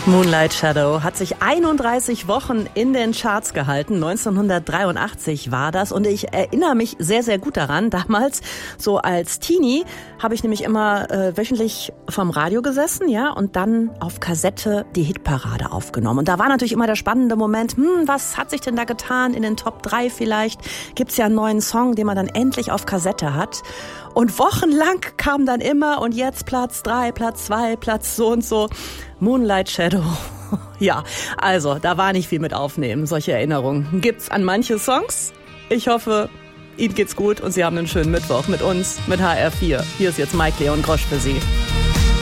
Moonlight Shadow hat sich 31 Wochen in den Charts gehalten. 1983 war das und ich erinnere mich sehr, sehr gut daran. Damals, so als Teenie, habe ich nämlich immer wöchentlich vom Radio gesessen, ja, und dann auf Kassette die Hitparade aufgenommen. Und da war natürlich immer der spannende Moment, was hat sich denn da getan in den Top 3 vielleicht? Gibt's ja einen neuen Song, den man dann endlich auf Kassette hat. Und wochenlang kam dann immer und jetzt Platz 3, Platz 2, Platz so und so. Moonlight Shadow. Ja, also da war nicht viel mit aufnehmen. Solche Erinnerungen gibt's an manche Songs. Ich hoffe, Ihnen geht's gut und Sie haben einen schönen Mittwoch mit uns, mit HR4. Hier ist jetzt Mike Leon Grosch für Sie.